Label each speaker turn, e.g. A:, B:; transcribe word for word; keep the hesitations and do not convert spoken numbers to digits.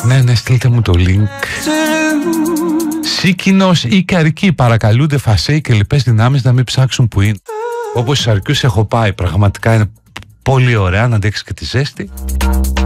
A: Ναι, ναι, στείλτε μου το link. Σίκινος ή Καρκή παρακαλούνται Φασέι και λοιπές δυνάμεις να μην ψάξουν που είναι. Όπως στους Αρκιούς έχω πάει, πραγματικά είναι πολύ ωραία να αντέξει και τη ζέστη.